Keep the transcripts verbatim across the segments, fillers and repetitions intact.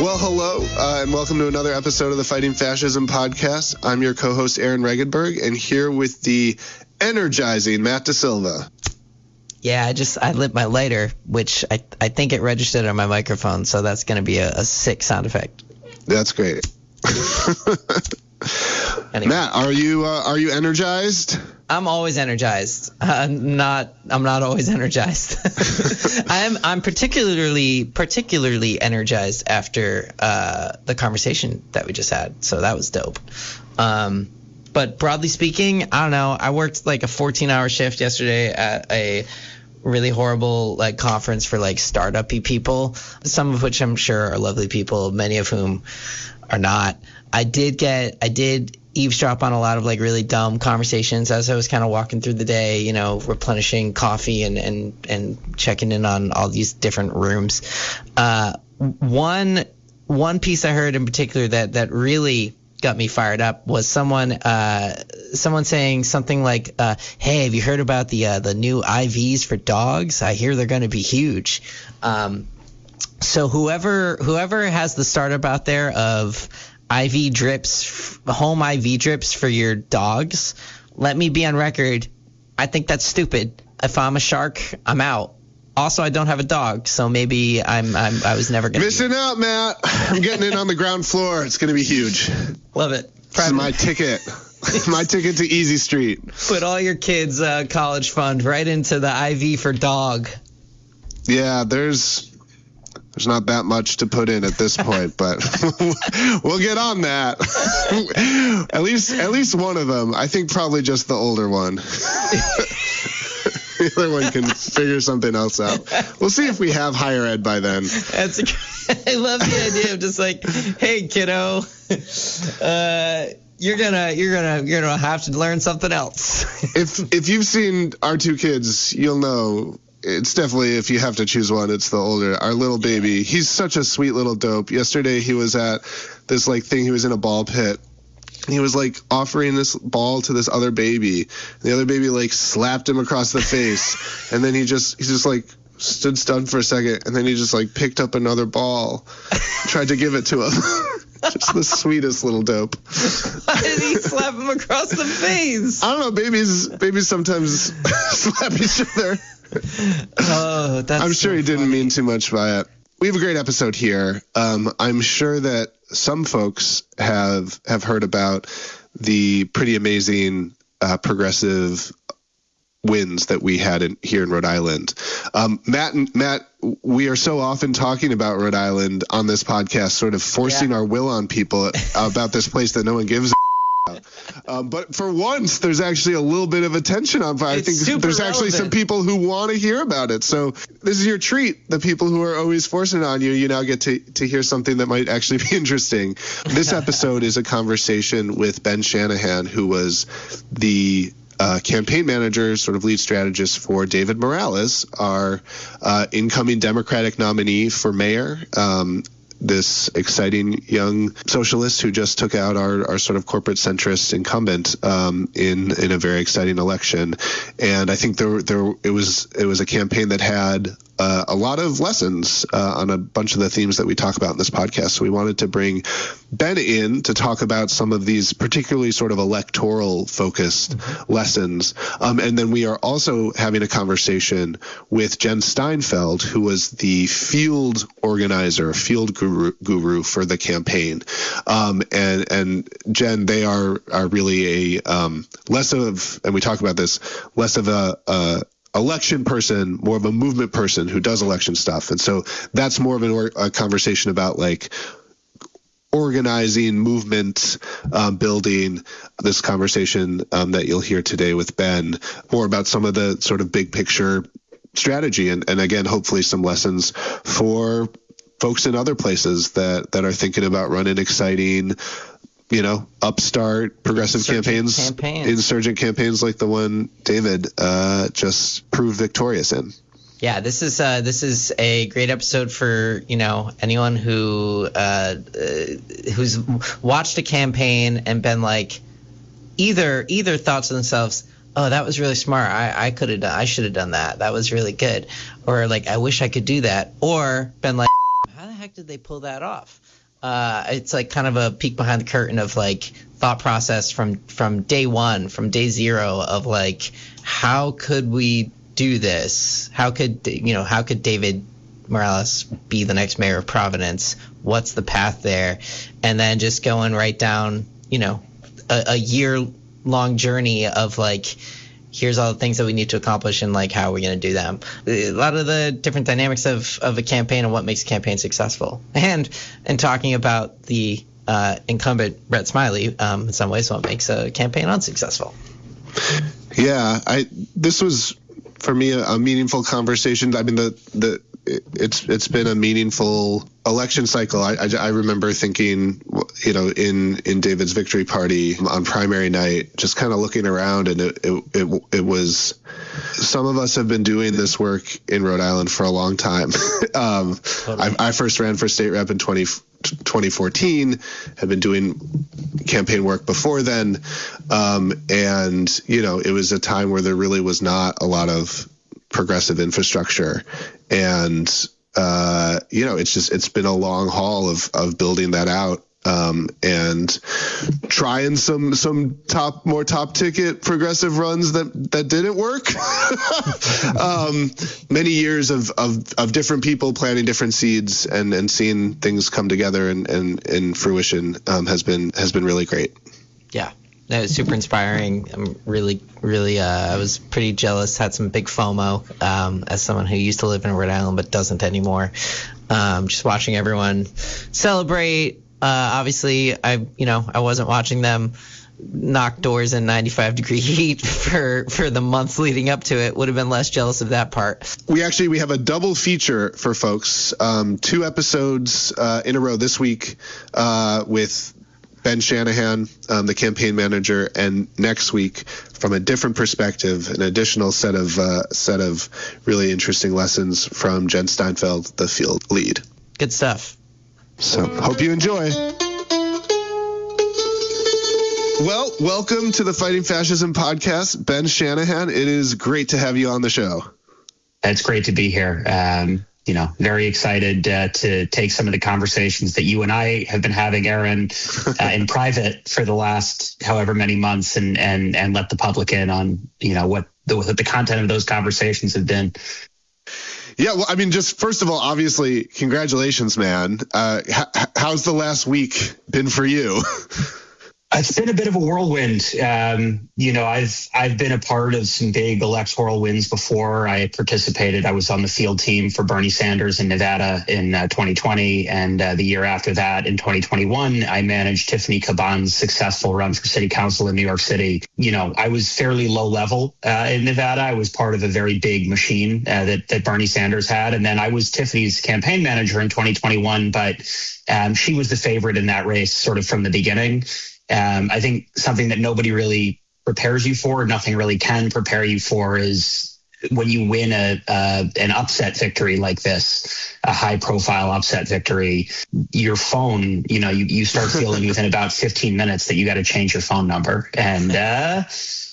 Well, hello, uh, and welcome to another episode of the Fighting Fascism podcast. I'm your co-host, Aaron Regenberg, and here with the energizing Matt DeSilva. Yeah, I just I lit my lighter, which I I think it registered on my microphone, so that's going to be a, a sick sound effect. That's great. Anyway. Matt, are you uh, are you energized? I'm always energized. I'm not I'm not always energized. I'm I'm particularly particularly energized after uh, the conversation that we just had. So that was dope. Um, but broadly speaking, I don't know. I worked like a fourteen hour shift yesterday at a really horrible like conference for like startup-y people, some of which I'm sure are lovely people, many of whom are not. I did get I did eavesdrop on a lot of like really dumb conversations as I was kind of walking through the day, you know, replenishing coffee and and and checking in on all these different rooms. Uh, one one piece I heard in particular that that really got me fired up was someone uh, someone saying something like, uh, "Hey, have you heard about the uh, the new I Vs for dogs? I hear they're going to be huge." Um, so whoever whoever has the startup out there of I V drips, home I V drips for your dogs, let me be on record. I think that's stupid. If I'm a shark, I'm out. Also, I don't have a dog, so maybe I'm, I'm I was never gonna missing out, Matt. I'm getting in on the ground floor. It's gonna be huge. Love it. This is my ticket. My ticket to Easy Street. Put all your kids' uh, college fund right into the I V for dog. Yeah, there's. There's not that much to put in at this point, but we'll get on that. at least, at least one of them. I think probably just the older one. The other one can figure something else out. We'll see if we have higher ed by then. That's a, I love the idea of just like, hey, kiddo, uh, you're gonna, you're gonna, you're gonna have to learn something else. if if you've seen our two kids, you'll know. It's definitely, if you have to choose one, it's the older. Our little baby, he's such a sweet little dope. Yesterday he was at this like thing, he was in a ball pit. He was like offering this ball to this other baby. The other baby like slapped him across the face. And then he just, he just like stood stunned for a second. And then he just like picked up another ball, tried to give it to him. Just the sweetest little dope. Why did he slap him across the face? I don't know. Babies, babies sometimes slap each other. Oh, that's I'm sure so he didn't funny. mean too much by it. We have a great episode here. Um, I'm sure that some folks have have heard about the pretty amazing uh, progressive wins that we had in, here in Rhode Island. Um, Matt, and Matt, we are so often talking about Rhode Island on this podcast, sort of forcing Yeah. our will on people about this place that no one gives a Um, but for once, there's actually a little bit of attention on it. I It's think super there's actually some relevant. people who want to hear about it. So this is your treat. The people who are always forcing it on you, you now get to, to hear something that might actually be interesting. This episode is a conversation with Ben Shanahan, who was the uh, campaign manager, sort of lead strategist for David Morales, our uh, incoming Democratic nominee for mayor. Um, this exciting young socialist who just took out our, our sort of corporate centrist incumbent um, in in a very exciting election. And I think there there it was it was a campaign that had uh, a lot of lessons uh, on a bunch of the themes that we talk about in this podcast. So we wanted to bring Ben in to talk about some of these particularly sort of electoral focused mm-hmm. lessons. Um, and then we are also having a conversation with Jen Steinfeld, who was the field organizer, field guru, guru for the campaign. Um, and, and Jen, they are, are really a um, less of, and we talk about this, less of a, a election person, more of a movement person who does election stuff. And so that's more of an or, a conversation about like organizing, movement, um, building. This conversation um, that you'll hear today with Ben, more about some of the sort of big picture strategy. And, and again, hopefully some lessons for folks in other places that, that are thinking about running exciting, you know, upstart progressive Insurgent campaigns, campaigns, insurgent campaigns like the one David uh, just proved victorious in. Yeah, this is uh, this is a great episode for, you know, anyone who uh, uh, who's watched a campaign and been like, either either thought to themselves, oh, that was really smart. I, I could have done, I should have done that. That was really good. Or like, I wish I could do that. Or been like, how the heck did they pull that off? Uh, it's like kind of a peek behind the curtain of like thought process from from day one, from day zero of like, how could we do this? How could, you know, how could David Morales be the next mayor of Providence? What's the path there? And then just going right down, you know, a, a year long journey of like, here's all the things that we need to accomplish and like, how are we going to do them? A lot of the different dynamics of, of a campaign and what makes a campaign successful. And, and talking about the uh, incumbent Brett Smiley, um, in some ways, what makes a campaign unsuccessful. Yeah, I, this was for me a, a meaningful conversation. I mean, the, the, it's it's been a meaningful election cycle. I, I, I remember thinking, you know, in, in David's victory party on primary night, just kind of looking around, and it, it it it was, some of us have been doing this work in Rhode Island for a long time. um, totally. I, I first ran for state rep in twenty fourteen, had been doing campaign work before then, um, and you know, it was a time where there really was not a lot of progressive infrastructure, and uh, you know, it's just it's been a long haul of of building that out, um, and trying some some top more top ticket progressive runs that that didn't work. um, many years of, of of different people planting different seeds and and seeing things come together and and in fruition um, has been has been really great. Yeah. That was super inspiring. I'm really, really, uh, I was pretty jealous, had some big FOMO um, as someone who used to live in Rhode Island but doesn't anymore. Um, just watching everyone celebrate. Uh, obviously, I, you know, I wasn't watching them knock doors in ninety-five degree heat for, for the months leading up to it. Would have been less jealous of that part. We actually, we have a double feature for folks. Um, two episodes uh, in a row this week uh, with Ben Shanahan, um, the campaign manager, and next week, from a different perspective, an additional set of uh, set of really interesting lessons from Jen Steinfeld, the field lead. Good stuff. So, hope you enjoy. Well, welcome to the Fighting Fascism podcast, Ben Shanahan. It is great to have you on the show. It's great to be here. Um, You know, very excited uh, to take some of the conversations that you and I have been having, Aaron, uh, in private for the last however many months, and and and let the public in on, you know, what the, what the content of those conversations have been. Yeah, well, I mean, just first of all, obviously, congratulations, man. Uh, h- how's the last week been for you? It's been a bit of a whirlwind. Um, you know, I've I've been a part of some big electoral wins before. I participated. I was on the field team for Bernie Sanders in Nevada in uh, twenty twenty, and uh, the year after that, in twenty twenty-one, I managed Tiffany Caban's successful run for city council in New York City. You know, I was fairly low level uh, in Nevada. I was part of a very big machine uh, that that Bernie Sanders had, and then I was Tiffany's campaign manager in twenty twenty-one. But um, she was the favorite in that race, sort of from the beginning. Um, I think something that nobody really prepares you for, nothing really can prepare you for, is when you win a uh, an upset victory like this, a high profile upset victory, your phone, you know, you, you start feeling within about fifteen minutes that you got to change your phone number. And uh,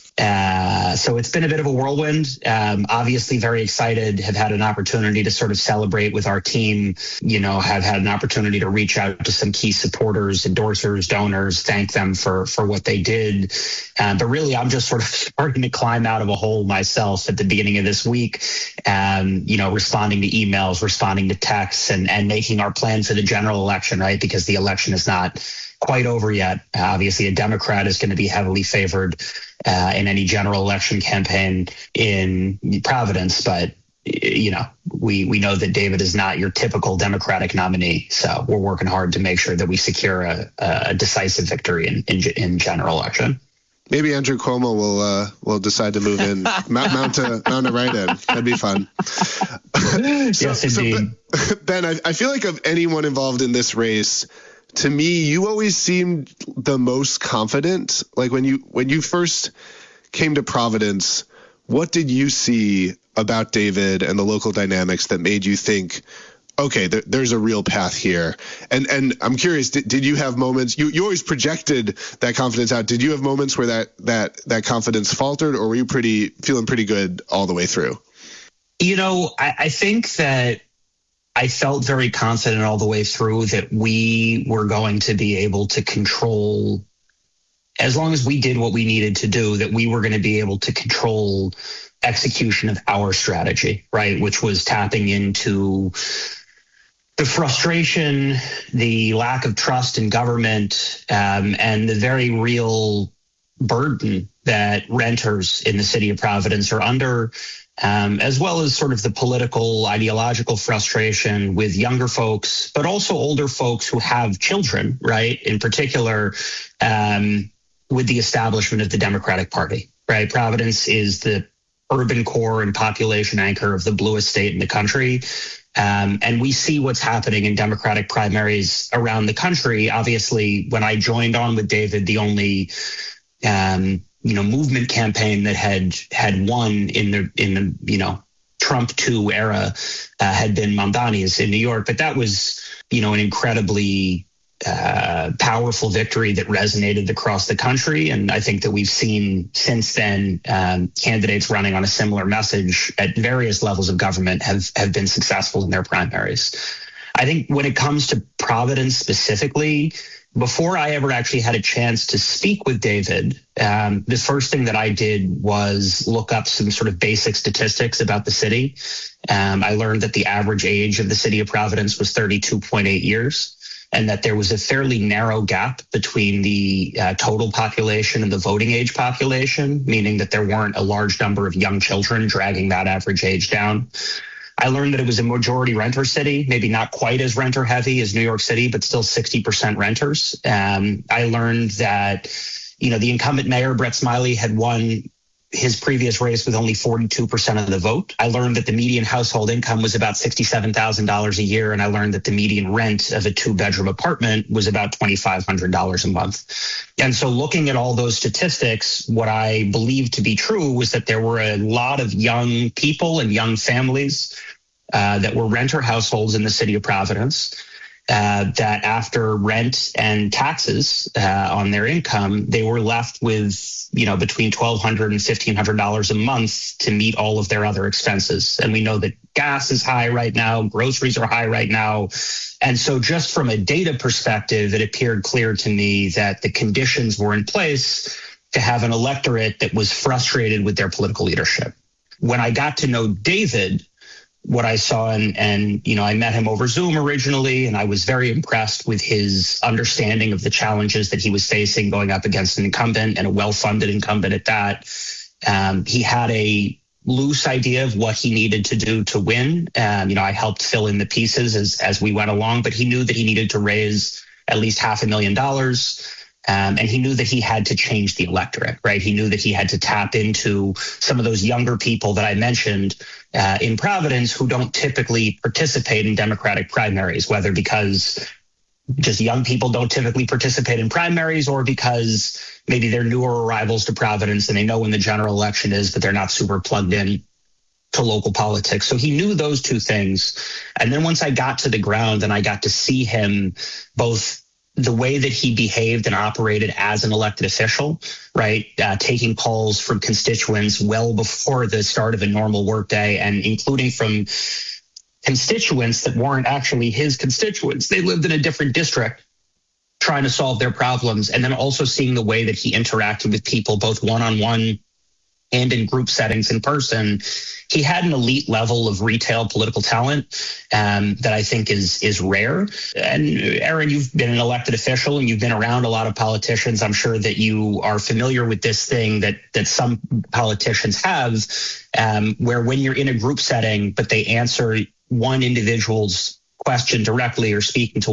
uh, so it's been a bit of a whirlwind. Um, obviously very excited, have had an opportunity to sort of celebrate with our team, you know, have had an opportunity to reach out to some key supporters, endorsers, donors, thank them for, for what they did. Um, but really, I'm just sort of starting to climb out of a hole myself at the beginning of this week, um, you know, responding to emails, responding to texts, and, and making our plan for the general election, right? Because the election is not quite over yet. Uh, obviously, a Democrat is going to be heavily favored uh, in any general election campaign in Providence, but you know, we we know that David is not your typical Democratic nominee, so we're working hard to make sure that we secure a, a decisive victory in, in in general election. Maybe Andrew Cuomo will uh, will decide to move in, mount, mount a mount a write-in. That'd be fun. so, yes, indeed. So, Ben, I, I feel like of anyone involved in this race, to me, you always seemed the most confident. Like when you when you first came to Providence, what did you see about David and the local dynamics that made you think, okay, there, there's a real path here? And and I'm curious, did, did you have moments, you, you always projected that confidence out. Did you have moments where that that that confidence faltered, or were you pretty feeling pretty good all the way through? You know, I, I think that I felt very confident all the way through that we were going to be able to control, as long as we did what we needed to do, that we were going to be able to control execution of our strategy, right? Which was tapping into the frustration, the lack of trust in government, um, and the very real burden that renters in the city of Providence are under, um, as well as sort of the political, ideological frustration with younger folks, but also older folks who have children, right? In particular, um, with the establishment of the Democratic Party, right? Providence is the urban core and population anchor of the bluest state in the country. Um, and we see what's happening in Democratic primaries around the country. Obviously, when I joined on with David, the only um, you know movement campaign that had had won in the in the you know Trump two era uh, had been Mamdani's in New York. But that was you know an incredibly Uh, powerful victory that resonated across the country. And I think that we've seen since then um, candidates running on a similar message at various levels of government have, have been successful in their primaries. I think when it comes to Providence specifically, before I ever actually had a chance to speak with David, um, the first thing that I did was look up some sort of basic statistics about the city. Um, I learned that the average age of the city of Providence was thirty-two point eight years. And that there was a fairly narrow gap between the uh, total population and the voting age population, meaning that there weren't a large number of young children dragging that average age down. I learned that it was a majority renter city, maybe not quite as renter heavy as New York City, but still sixty percent renters. Um, I learned that, you know, the incumbent mayor, Brett Smiley, had won his previous race with only forty-two percent of the vote. I learned that the median household income was about sixty-seven thousand dollars a year. And I learned that the median rent of a two bedroom apartment was about twenty-five hundred dollars a month. And so looking at all those statistics, what I believed to be true was that there were a lot of young people and young families uh, that were renter households in the city of Providence. Uh, that after rent and taxes uh, on their income, they were left with, you know, between twelve hundred dollars and fifteen hundred dollars a month to meet all of their other expenses. And we know that gas is high right now, groceries are high right now. And so just from a data perspective, it appeared clear to me that the conditions were in place to have an electorate that was frustrated with their political leadership. When I got to know David, what I saw, and, and, you know, I met him over Zoom originally, and I was very impressed with his understanding of the challenges that he was facing going up against an incumbent, and a well-funded incumbent at that. Um, he had a loose idea of what he needed to do to win. Um, you know, I helped fill in the pieces as, as we went along, but he knew that he needed to raise at least half a million dollars. Um, and he knew that he had to change the electorate, right? He knew that he had to tap into some of those younger people that I mentioned uh, in Providence who don't typically participate in Democratic primaries, whether because just young people don't typically participate in primaries or because maybe they're newer arrivals to Providence and they know when the general election is, but they're not super plugged in to local politics. So he knew those two things. And then once I got to the ground and I got to see him both the way that he behaved and operated as an elected official, right? Uh, taking calls from constituents well before the start of a normal workday, and including from constituents that weren't actually his constituents. They lived in a different district trying to solve their problems. And then also seeing the way that he interacted with people, both one-on-one and in group settings in person. He had an elite level of retail political talent um, that I think is is rare. And Aaron, you've been an elected official and you've been around a lot of politicians. I'm sure that you are familiar with this thing that that some politicians have, um, where when you're in a group setting, but they answer one individual's question directly or speaking to